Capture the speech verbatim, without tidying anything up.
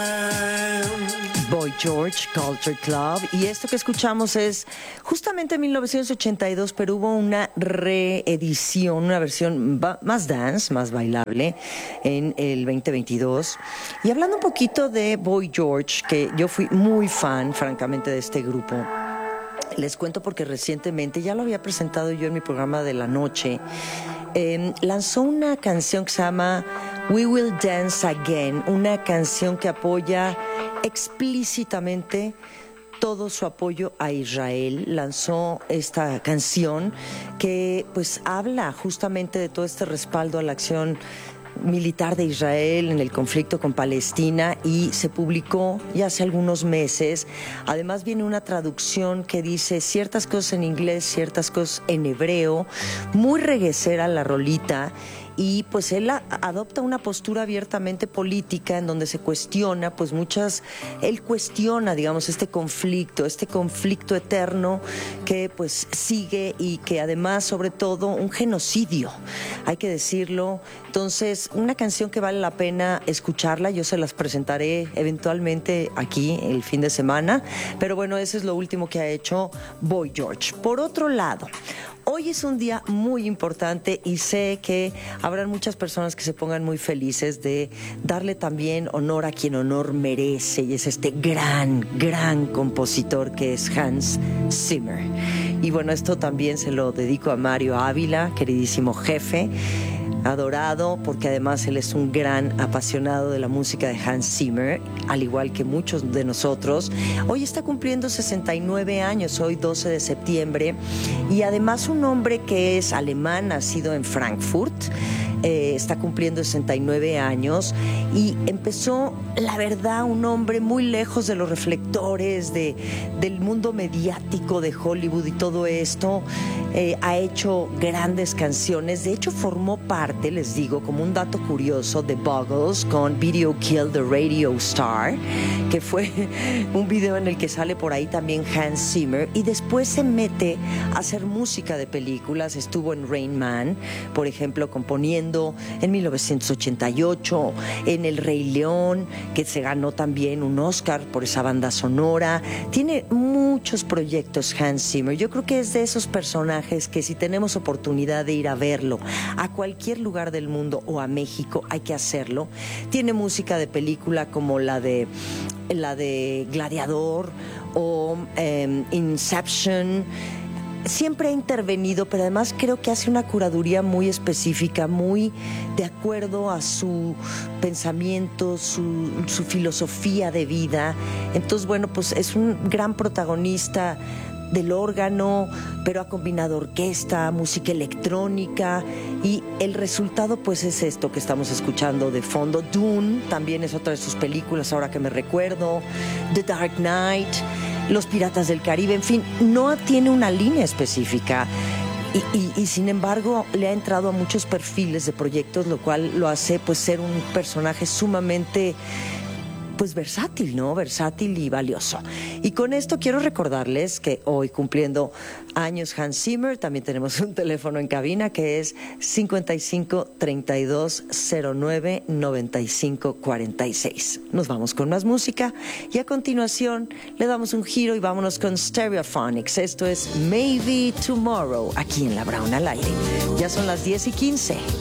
Boy George Culture Club, y esto que escuchamos es justamente en mil novecientos ochenta y dos, pero hubo una reedición, una versión más dance, más bailable en el veinte veintidós. Y hablando un poquito de Boy George, que yo fui muy fan, francamente, de este grupo, les cuento porque recientemente, ya lo había presentado yo en mi programa de la noche, eh, lanzó una canción que se llama We Will Dance Again, una canción que apoya explícitamente todo su apoyo a Israel. Lanzó esta canción que pues habla justamente de todo este respaldo a la acción militar de Israel en el conflicto con Palestina, y se publicó ya hace algunos meses. Además viene una traducción que dice ciertas cosas en inglés, ciertas cosas en hebreo, muy reguecera la rolita. Y pues él a, adopta una postura abiertamente política en donde se cuestiona, pues muchas, él cuestiona, digamos, este conflicto, este conflicto eterno que pues sigue, y que además, sobre todo, un genocidio, hay que decirlo. Entonces, una canción que vale la pena escucharla. Yo se las presentaré eventualmente aquí el fin de semana, pero bueno, ese es lo último que ha hecho Boy George. Por otro lado, hoy es un día muy importante y sé que habrán muchas personas que se pongan muy felices de darle también honor a quien honor merece, y es este gran, gran compositor que es Hans Zimmer. Y bueno, esto también se lo dedico a Mario Ávila, queridísimo jefe, adorado, porque además él es un gran apasionado de la música de Hans Zimmer, al igual que muchos de nosotros. Hoy está cumpliendo sesenta y nueve años, hoy doce de septiembre, y además un hombre que es alemán, nacido en Frankfurt. Eh, está cumpliendo sesenta y nueve años, y empezó, la verdad, un hombre muy lejos de los reflectores de, del mundo mediático de Hollywood y todo esto. Eh, ha hecho grandes canciones. De hecho, formó parte, les digo, como un dato curioso, de Buggles con Video Kill the Radio Star, que fue un video en el que sale por ahí también Hans Zimmer, y después se mete a hacer música de películas. Estuvo en Rain Man, por ejemplo, componiendo en mil novecientos ochenta y ocho, en El Rey León, que se ganó también un Oscar por esa banda sonora. Tiene muchos proyectos Hans Zimmer. Yo creo que es de esos personajes que, si tenemos oportunidad de ir a verlo a cualquier lugar del mundo o a México, hay que hacerlo. Tiene música de película como la de la de Gladiador o eh, Inception. Siempre ha intervenido, pero además creo que hace una curaduría muy específica, muy de acuerdo a su pensamiento, su, su filosofía de vida. Entonces, bueno, pues es un gran protagonista del órgano, pero ha combinado orquesta, música electrónica, y el resultado pues es esto que estamos escuchando de fondo. Dune también es otra de sus películas, ahora que me recuerdo. The Dark Knight, Los Piratas del Caribe, en fin, no tiene una línea específica. Y, y, y sin embargo le ha entrado a muchos perfiles de proyectos, lo cual lo hace pues ser un personaje sumamente pues versátil, ¿no? Versátil y valioso. Y con esto quiero recordarles que hoy, cumpliendo años Hans Zimmer, también tenemos un teléfono en cabina que es cincuenta y cinco, treinta y dos, cero nueve, noventa y cinco, cuarenta y seis. Nos vamos con más música y a continuación le damos un giro y vámonos con Stereophonics. Esto es Maybe Tomorrow, aquí en La Brown al aire. Ya son las diez y quince.